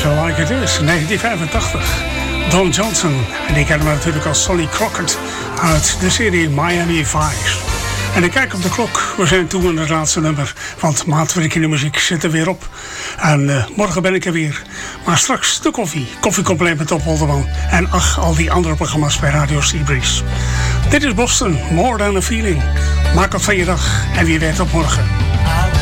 So Like It Is, 1985. Don Johnson, en die kennen we natuurlijk als Sonny Crockett uit de serie Miami Vice. En ik kijk op de klok, we zijn toe aan het laatste nummer, want Maatwerk in de muziek zit er weer op. En morgen ben ik er weer. Maar straks de koffiecompleet met Top Olderman en al die andere programma's bij Radio Seabreeze. Dit is Boston, More Than a Feeling. Maak wat van je dag en wie weet op morgen.